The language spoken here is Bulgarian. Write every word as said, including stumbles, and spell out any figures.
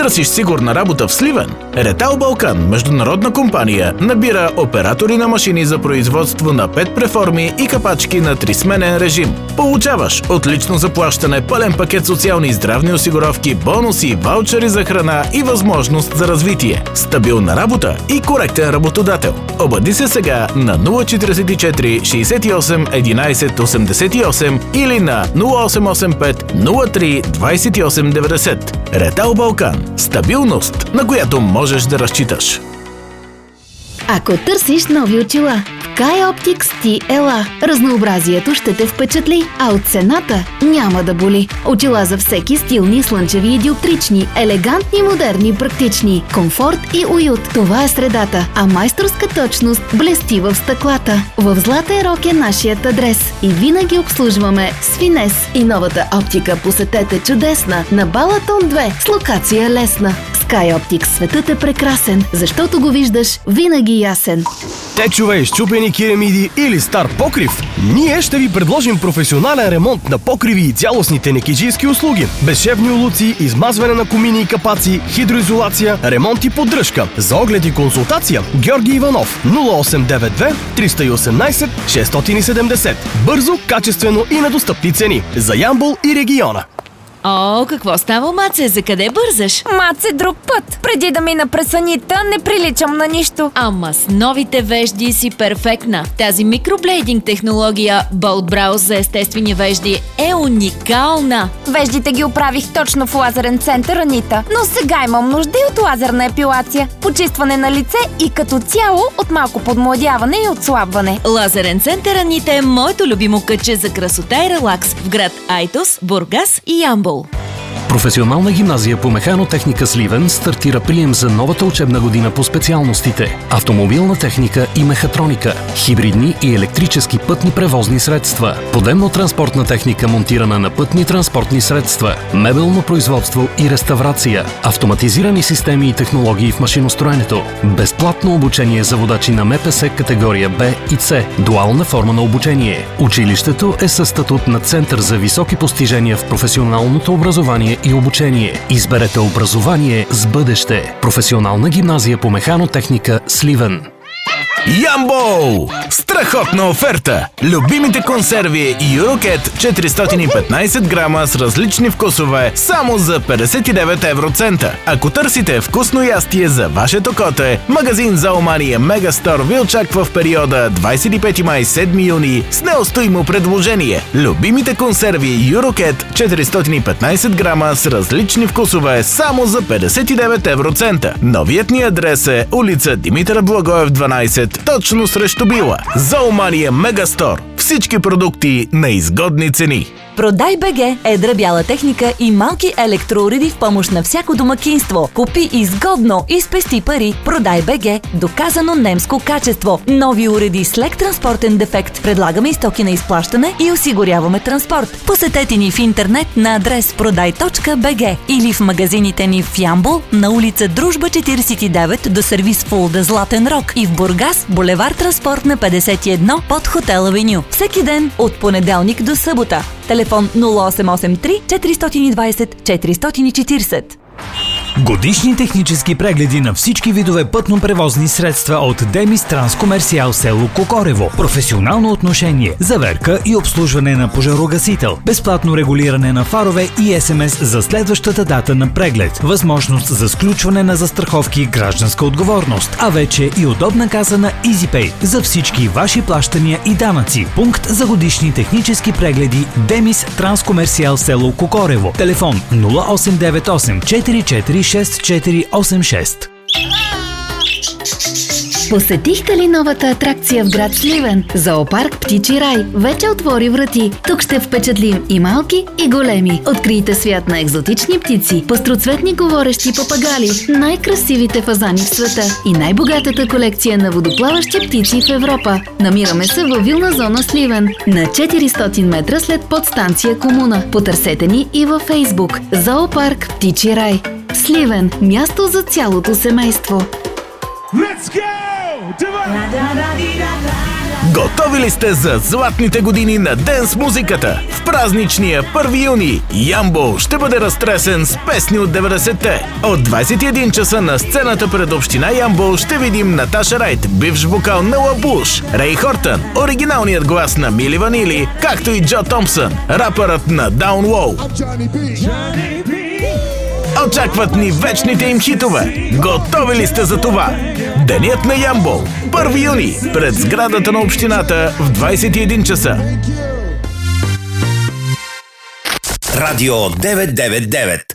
Търсиш сигурна работа в Сливен? Ретал Балкан, международна компания, набира оператори на машини за производство на пет преформи и капачки на трисменен режим. Получаваш отлично заплащане, пълен пакет социални и здравни осигуровки, бонуси, ваучери за храна и възможност за развитие. Стабилна работа и коректен работодател. Обади се сега на нула четиридесет и четири шейсет и осем единайсет осемдесет и осем или на нула осем осем пет нула три двайсет и осем деветдесет. Ретал Балкан. Стабилност, на която можеш да разчиташ. Ако търсиш нови очила, в Kaya Optics ти ела. Разнообразието ще те впечатли, а от цената няма да боли. Очила за всеки, стилни, слънчеви и диоптрични, елегантни, модерни, практични, комфорт и уют. Това е средата, а майсторска точност блести в стъклата. В Златен рок е нашият адрес и винаги обслужваме с финес. И новата оптика посетете чудесна на Балатон две с локация лесна. С Kaya Optics светът е прекрасен, защото го виждаш винаги ясен. Течове, счупени керамиди или стар покрив? Ние ще ви предложим професионален ремонт на покриви и цялостни тенекеджийски услуги. Безшевни улуци, измазване на комини и капаци, хидроизолация, ремонт и поддръжка. За оглед и консултация Георги Иванов нула осем девет две триста и осемнайсет шестстотин и седемдесет. Бързо, качествено и на достъпни цени за Ямбол и региона. О, какво става, Маце? За къде бързаш? Маце, друг път. Преди да мина през санита, не приличам на нищо. Ама с новите вежди си перфектна. Тази микроблейдинг технология Bold Brows за естествени вежди е уникална. Веждите ги оправих точно в лазерен център Анита, но сега имам нужда и от лазерна епилация, почистване на лице и като цяло от малко подмладяване и отслабване. Лазерен център Анита е моето любимо кътче за красота и релакс в град Айтос, Бургас и Ямбол. Професионална гимназия по механотехника Сливен стартира прием за новата учебна година по специалностите автомобилна техника и мехатроника, хибридни и електрически пътни превозни средства, подемно-транспортна техника монтирана на пътни транспортни средства, мебелно производство и реставрация, автоматизирани системи и технологии в машиностроенето, безплатно обучение за водачи на МПС категория Б и С, дуална форма на обучение. Училището е със статут на Център за високи постижения в професионалното образование и обучение. Изберете образование с бъдеще. Професионална гимназия по механотехника Сливен. Ямбол! Страхотна оферта! Любимите консерви Юрокет четиристотин и петнайсет грама с различни вкусове само за петдесет и девет евроцента. Ако търсите вкусно ястие за вашето коте, магазин Зоомания Мегастор ви очаква в периода двайсет и пети май – седми юни с неустоимо предложение. Любимите консерви Юрокет четиристотин и петнайсет грама с различни вкусове само за петдесет и девет евроцента. Новият ни адрес е улица Димитър Благоев дванайсет, точно срещу Била. Зоомания Мегастор. Всички продукти на изгодни цени. Продай БГ, едра бяла техника и малки електроуреди в помощ на всяко домакинство. Купи изгодно и спести пари. Продай БГ, доказано немско качество. Нови уреди с лек транспортен дефект. Предлагаме и стоки на изплащане и осигуряваме транспорт. Посетете ни в интернет на адрес продай точка би джи или в магазините ни в Ямбол на улица Дружба четирийсет и девет до сервис Фулда Златен рок и в Бургас, булевар Транспорт на петдесет и едно под Хотел Авеню. Всеки ден от понеделник до събота. Телефон нула осем осем три четиристотин и двайсет четиристотин и четирийсет. Годишни технически прегледи на всички видове пътно-превозни средства от Демис Транскомерсиал село Кокорево. Професионално отношение, заверка и обслужване на пожарогасител. Безплатно регулиране на фарове и ес ем ес за следващата дата на преглед. Възможност за сключване на застраховки и гражданска отговорност. А вече и удобна каса на EasyPay за всички ваши плащания и данъци. Пункт за годишни технически прегледи Демис Транскомерсиал село Кокорево. Телефон нула осем девет осем четири четири шест четири осем шест. Посетихте ли новата атракция в град Сливен? Зоопарк Птичи рай вече отвори врати. Тук ще впечатлим и малки, и големи. Открийте свят на екзотични птици, пъстроцветни говорещи папагали, най-красивите фазани в света и най-богатата колекция на водоплаващи птици в Европа. Намираме се във вилна зона Сливен, на четиристотин метра след подстанция Комуна. Потърсете ни и във Фейсбук. Зоопарк Птичи рай. Сливен – място за цялото семейство. Let's go! Готови ли сте за златните години на денс музиката? В празничния първи юни Ямбол ще бъде разтресен с песни от деветдесетте. От двадесет и един часа на сцената пред община Ямбол ще видим Наташа Райт, бивш вокал на Лабуш, Рей Хортън, оригиналният глас на Мили Ванили, както и Джо Томпсън, рапърът на Даун Лоу. Очакват ни вечните им хитове. Готови ли сте за това? Денят на Ямбол, първи юни, пред сградата на общината в двадесет и един часа. Радио деветстотин деветдесет и девет